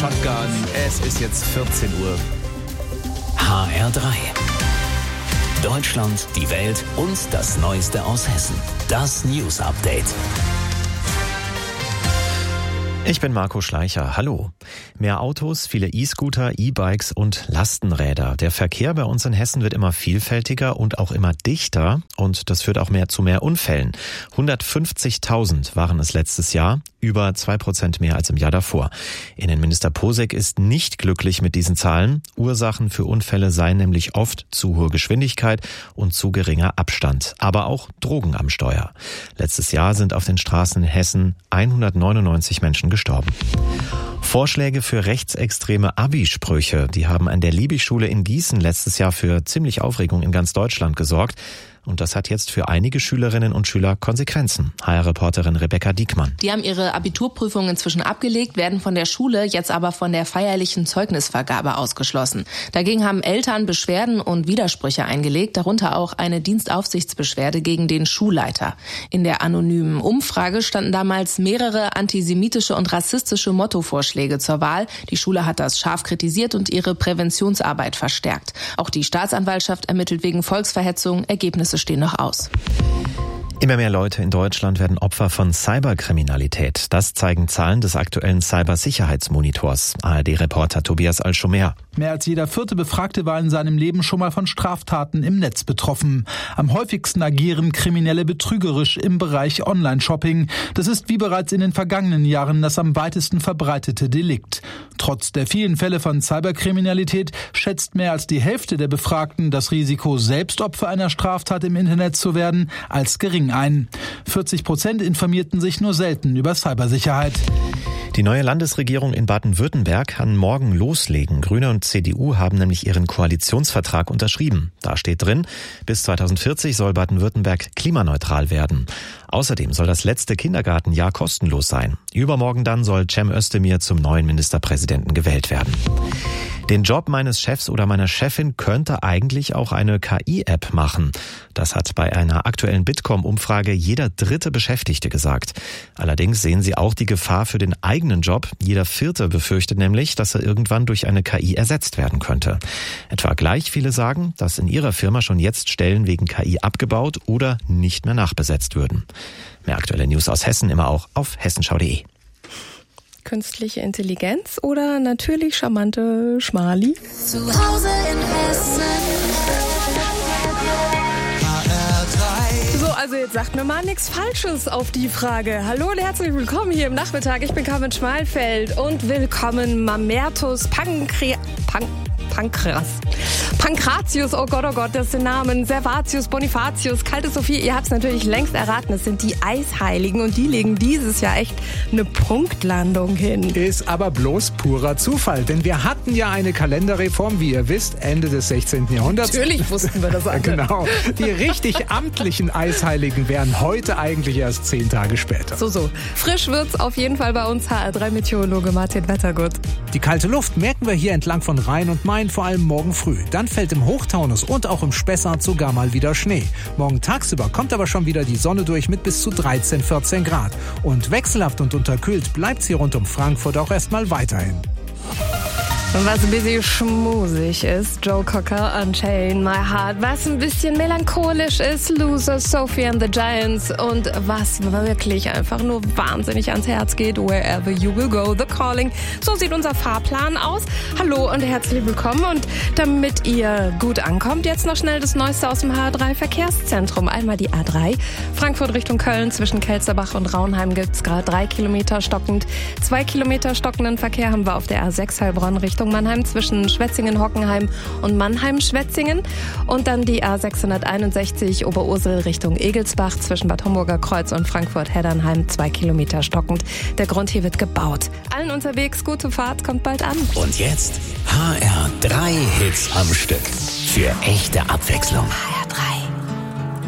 Shotgun. Es ist jetzt 14 Uhr. HR3. Deutschland, die Welt und das Neueste aus Hessen. Das News Update. Ich bin Marco Schleicher. Hallo. Mehr Autos, viele E-Scooter, E-Bikes und Lastenräder. Der Verkehr bei uns in Hessen wird immer vielfältiger und auch immer dichter. Und das führt auch zu mehr Unfällen. 150.000 waren es letztes Jahr, über 2% mehr als im Jahr davor. Innenminister Posek ist nicht glücklich mit diesen Zahlen. Ursachen für Unfälle seien nämlich oft zu hohe Geschwindigkeit und zu geringer Abstand. Aber auch Drogen am Steuer. Letztes Jahr sind auf den Straßen in Hessen 199 Menschen gestorben. Vorschläge für rechtsextreme Abi-Sprüche, die haben an der Liebig-Schule in Gießen letztes Jahr für ziemlich Aufregung in ganz Deutschland gesorgt. Und das hat jetzt für einige Schülerinnen und Schüler Konsequenzen. HR-Reporterin Rebecca Diekmann. Die haben ihre Abiturprüfung inzwischen abgelegt, werden von der Schule jetzt aber von der feierlichen Zeugnisvergabe ausgeschlossen. Dagegen haben Eltern Beschwerden und Widersprüche eingelegt, darunter auch eine Dienstaufsichtsbeschwerde gegen den Schulleiter. In der anonymen Umfrage standen damals mehrere antisemitische und rassistische Mottovorschläge zur Wahl. Die Schule hat das scharf kritisiert und ihre Präventionsarbeit verstärkt. Auch die Staatsanwaltschaft ermittelt wegen Volksverhetzung. Ergebnisse stehen noch aus. Immer mehr Leute in Deutschland werden Opfer von Cyberkriminalität. Das zeigen Zahlen des aktuellen Cybersicherheitsmonitors. ARD-Reporter Tobias Al-Schomer. Mehr als jeder vierte Befragte war in seinem Leben schon mal von Straftaten im Netz betroffen. Am häufigsten agieren Kriminelle betrügerisch im Bereich Online-Shopping. Das ist wie bereits in den vergangenen Jahren das am weitesten verbreitete Delikt. Trotz der vielen Fälle von Cyberkriminalität schätzt mehr als die Hälfte der Befragten das Risiko, selbst Opfer einer Straftat im Internet zu werden, als gering ein. 40% informierten sich nur selten über Cybersicherheit. Die neue Landesregierung in Baden-Württemberg kann morgen loslegen. Grüne und CDU haben nämlich ihren Koalitionsvertrag unterschrieben. Da steht drin, bis 2040 soll Baden-Württemberg klimaneutral werden. Außerdem soll das letzte Kindergartenjahr kostenlos sein. Übermorgen dann soll Cem Özdemir zum neuen Ministerpräsidenten gewählt werden. Den Job meines Chefs oder meiner Chefin könnte eigentlich auch eine KI-App machen. Das hat bei einer aktuellen Bitkom-Umfrage jeder dritte Beschäftigte gesagt. Allerdings sehen sie auch die Gefahr für den eigenen Job. Jeder vierte befürchtet nämlich, dass er irgendwann durch eine KI ersetzt werden könnte. Etwa gleich viele sagen, dass in ihrer Firma schon jetzt Stellen wegen KI abgebaut oder nicht mehr nachbesetzt würden. Mehr aktuelle News aus Hessen immer auch auf hessenschau.de. Künstliche Intelligenz oder natürlich charmante Schmali? Zu Hause in Hessen. So, also jetzt sagt mir mal nichts Falsches auf die Frage. Hallo und herzlich willkommen hier im Nachmittag. Ich bin Carmen Schmalfeld und willkommen Mamertus Pankratius, oh Gott, das sind Namen, Servatius, Bonifatius, Kalte Sophie, ihr habt es natürlich längst erraten, es sind die Eisheiligen und die legen dieses Jahr echt eine Punktlandung hin. Ist aber bloß purer Zufall, denn wir hatten ja eine Kalenderreform, wie ihr wisst, Ende des 16. Jahrhunderts. Natürlich wussten wir das alle. Genau, die richtig amtlichen Eisheiligen wären heute eigentlich erst 10 Tage später. So. Frisch wird's auf jeden Fall bei uns, HR3-Meteorologe Martin Wettergut. Die kalte Luft merken wir hier entlang von Rhein und Main vor allem morgen früh. Dann fällt im Hochtaunus und auch im Spessart sogar mal wieder Schnee. Morgen tagsüber kommt aber schon wieder die Sonne durch mit bis zu 13, 14 Grad. Und wechselhaft und unterkühlt bleibt's hier rund um Frankfurt auch erstmal weiterhin. Und was ein bisschen schmusig ist, Joe Cocker, Unchain My Heart. Was ein bisschen melancholisch ist, Loser, Sophie and the Giants. Und was wirklich einfach nur wahnsinnig ans Herz geht, Wherever You Will Go, The Calling. So sieht unser Fahrplan aus. Hallo und herzlich willkommen. Und damit ihr gut ankommt, jetzt noch schnell das Neueste aus dem HR3 Verkehrszentrum. Einmal die A3, Frankfurt Richtung Köln. Zwischen Kelsterbach und Raunheim gibt's gerade 3 Kilometer stockend. 2 Kilometer stockenden Verkehr haben wir auf der A6 Heilbronn Richtung Mannheim zwischen Schwetzingen-Hockenheim und Mannheim-Schwetzingen. Und dann die A661 Oberursel Richtung Egelsbach zwischen Bad Homburger Kreuz und Frankfurt-Heddernheim 2 Kilometer stockend. Der Grund hier wird gebaut. Allen unterwegs, gute Fahrt, kommt bald an. Und jetzt HR3 Hits am Stück. Für echte Abwechslung. HR3.